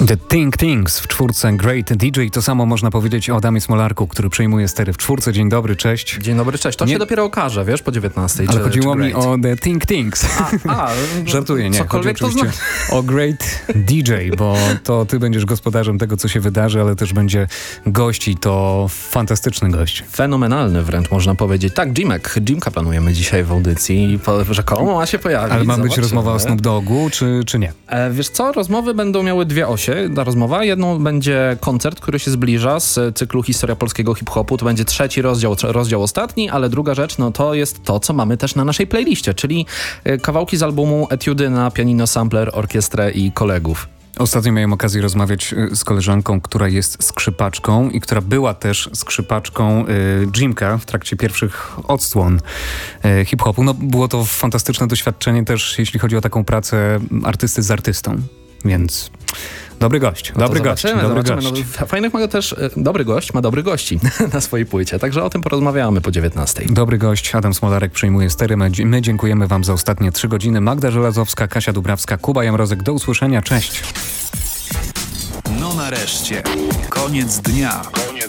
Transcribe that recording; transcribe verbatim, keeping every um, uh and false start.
The Think Things w czwórce Great D J. To samo można powiedzieć o Adamie Smolarku, który przejmuje stery w czwórce. Dzień dobry, cześć. Dzień dobry, cześć. To nie... się dopiero okaże, wiesz, po dziewiętnastej. Ale czy, chodziło czy mi o The Think Things. A, a żartuję, nie. Chodzi to oczywiście zna... o Great D J, bo to ty będziesz gospodarzem tego, co się wydarzy, ale też będzie gość i to fantastyczny gość. Fenomenalny wręcz, można powiedzieć. Tak, Jimek. Jimka planujemy dzisiaj w audycji i po, rzekomo ma się pojawić. Ale ma Zobaczymy. być rozmowa o Snoop Doggu, czy, czy nie? E, wiesz co, rozmowy będą miały dwie osie. Ta rozmowa. Jedną będzie koncert, który się zbliża z cyklu Historia polskiego hip-hopu. To będzie trzeci rozdział, rozdział ostatni, ale druga rzecz, no to jest to, co mamy też na naszej playliście, czyli kawałki z albumu Etiudy na pianino, sampler, orkiestrę i kolegów. Ostatnio miałem okazję rozmawiać z koleżanką, która jest skrzypaczką i która była też skrzypaczką y, Jimka w trakcie pierwszych odsłon y, hip-hopu. No, było to fantastyczne doświadczenie też, jeśli chodzi o taką pracę artysty z artystą, więc... Dobry gość, no dobry gość, zobaczymy, dobry zobaczymy. gość. No, fajnych ma też, dobry gość ma dobry gości na swojej płycie, także o tym porozmawiamy po dziewiętnastej. Dobry gość, Adam Smolarek przejmuje stery. My, my dziękujemy wam za ostatnie trzy godziny. Magda Żelazowska, Kasia Dubrawska, Kuba Jamrozek. Do usłyszenia, cześć. No nareszcie, koniec dnia.